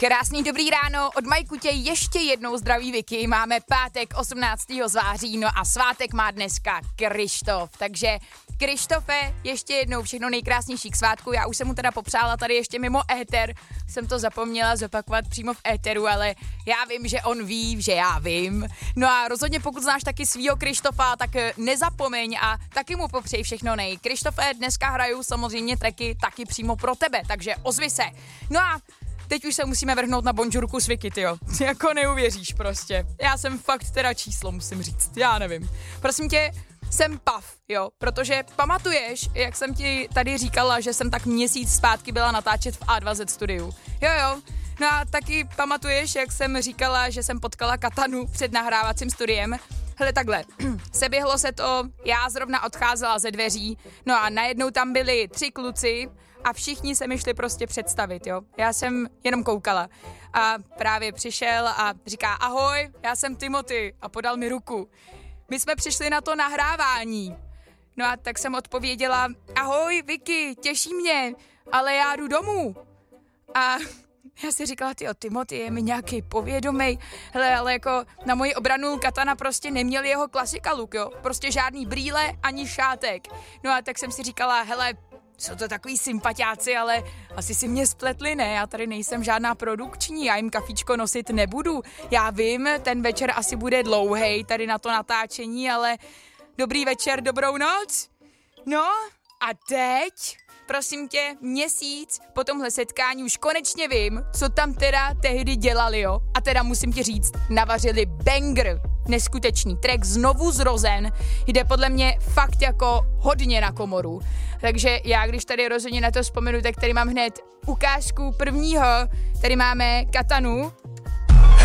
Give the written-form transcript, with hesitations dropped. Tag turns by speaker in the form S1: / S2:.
S1: Krásný dobrý ráno, od Majku tě ještě jednou zdraví Vicky, máme pátek 18. září, no a svátek má dneska Krištof, takže Krištofe, ještě jednou všechno nejkrásnější k svátku, já už jsem mu teda popřála tady ještě mimo éter, jsem to zapomněla zopakovat přímo v éteru, ale já vím, že on ví, že já vím, no a rozhodně pokud znáš taky svýho Krištofa, tak nezapomeň a taky mu popřej všechno nej. Krištofe, dneska hraju samozřejmě tracky taky přímo pro tebe, takže ozvi se. No a teď už se musíme vrhnout na bonžurku s Vicky, tyjo. Jako neuvěříš prostě. Já jsem fakt teda číslo, musím říct. Já nevím. Prosím tě, jsem pav, jo, protože pamatuješ, jak jsem ti tady říkala, že jsem tak měsíc zpátky byla natáčet v A2Z studiu. Jo. No a taky pamatuješ, jak jsem říkala, že jsem potkala Katanu před nahrávacím studiem. Hele takhle, seběhlo se to, já zrovna odcházela ze dveří, no a najednou tam byli 3 kluci, a všichni se mi šli prostě představit, jo. Já jsem jenom koukala a právě přišel a říká ahoj, já jsem Timothy a podal mi ruku. My jsme přišli na to nahrávání. No a tak jsem odpověděla ahoj Vicky, těší mě, ale já jdu domů. A já si říkala, Timothy je mi nějaký povědomej, hele, ale jako na moji obranu Katana prostě neměl jeho klasika look, jo. Prostě žádný brýle ani šátek. No a tak jsem si říkala, hele, jsou to takový sympatiáci, ale asi si mě spletli, ne? Já tady nejsem žádná produkční, já jim kafíčko nosit nebudu. Já vím, ten večer asi bude dlouhej tady na to natáčení, ale dobrý večer, dobrou noc. No a teď, prosím tě, měsíc po tomhle setkání už konečně vím, co tam teda tehdy dělali, jo? A teda musím ti říct, navařili banger. Neskutečný track, znovu zrozen, jde podle mě fakt jako hodně na komoru. Takže já, když tady rozhodně na to vzpomenu, tak tady mám hned ukázku prvního, tady máme Katanu